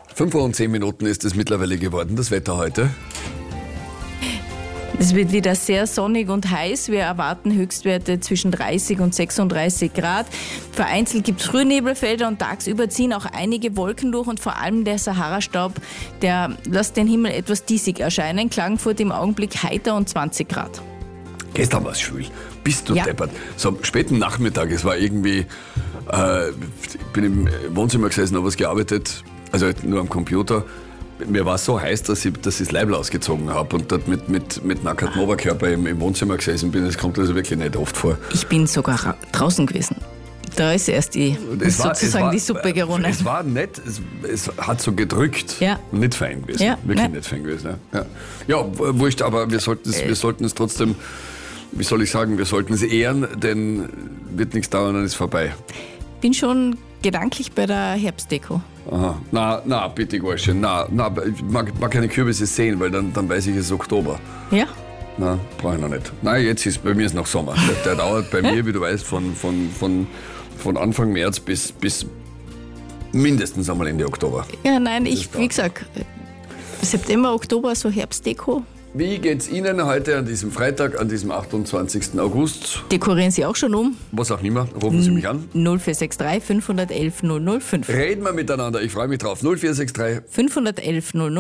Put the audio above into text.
5:10 ist es mittlerweile geworden, das Wetter heute. Es wird wieder sehr sonnig und heiß. Wir erwarten Höchstwerte zwischen 30 und 36 Grad. Vereinzelt gibt es Frühnebelfelder und tagsüber ziehen auch einige Wolken durch und vor allem der Sahara-Staub, der lässt den Himmel etwas diesig erscheinen. Klagenfurt im Augenblick heiter und 20 Grad. Gestern war es schwül. Bist du Ja. deppert. So am späten Nachmittag, es war irgendwie, ich bin im Wohnzimmer gesessen, habe was gearbeitet, also halt nur am Computer. Mir war es so heiß, dass ich das Leibl ausgezogen habe und dort mit nacktem Oberkörper im Wohnzimmer gesessen bin. Das kommt also wirklich nicht oft vor. Ich bin sogar draußen gewesen. Da ist erst die Suppe geronnen. Es war nett, es hat so gedrückt. Ja. Nicht fein gewesen. Ja, Wirklich ne? nicht fein gewesen. Ja, wurscht, aber wir sollten es trotzdem, wie soll ich sagen, wir sollten es ehren, denn wird nichts dauern, dann ist vorbei. Bin schon gedanklich bei der Herbstdeko. Aha. Na, bitte, Gorschen. Ich mag keine Kürbisse sehen, weil dann weiß ich, es ist Oktober. Ja? Na, brauche ich noch nicht. Nein, bei mir ist noch Sommer. Der dauert bei mir, wie du weißt, von Anfang März bis mindestens einmal Ende Oktober. Ja, nein, wie gesagt, September, Oktober, so Herbstdeko. Wie geht's Ihnen heute an diesem Freitag, an diesem 28. August? Dekorieren Sie auch schon um? Was auch immer, rufen Sie mich an. 0463 511 005. Reden wir miteinander, ich freue mich drauf. 0463 511 005.